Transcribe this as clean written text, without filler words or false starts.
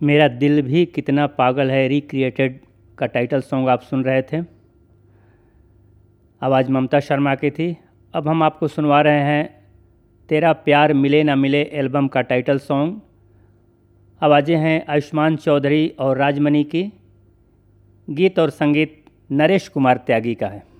मेरा दिल भी कितना पागल है रिक्रिएटेड का टाइटल सॉन्ग आप सुन रहे थे। आवाज़ ममता शर्मा की थी। अब हम आपको सुनवा रहे हैं तेरा प्यार मिले ना मिले एल्बम का टाइटल सॉन्ग। आवाज़ें हैं आयुष्मान चौधरी और राजमणि की। गीत और संगीत नरेश कुमार त्यागी का है।